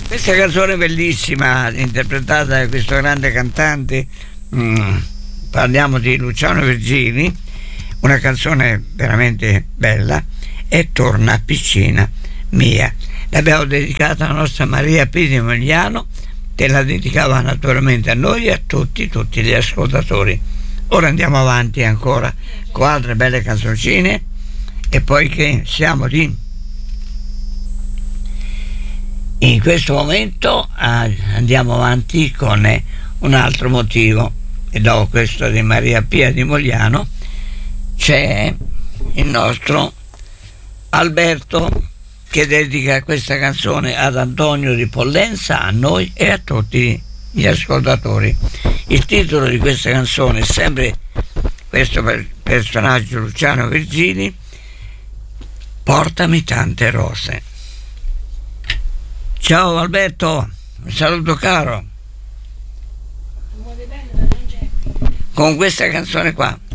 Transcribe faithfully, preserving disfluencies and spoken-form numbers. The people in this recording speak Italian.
Questa canzone bellissima, interpretata da questo grande cantante, mm, parliamo di Luciano Virgili, una canzone veramente bella, e Torna piccina mia. L'abbiamo dedicata alla nostra Maria P. di Mogliano, che la dedicava naturalmente a noi e a tutti, tutti gli ascoltatori. Ora andiamo avanti ancora con altre belle canzoncine, e poi che siamo di in questo momento ah, andiamo avanti con eh, un altro motivo, e dopo questo di Maria Pia di Mogliano c'è il nostro Alberto che dedica questa canzone ad Antonio di Pollenza, a noi e a tutti gli ascoltatori. Il titolo di questa canzone è sempre questo per personaggio Luciano Virgili, Portami tante rose. Ciao Alberto, un saluto caro. Con questa canzone qua.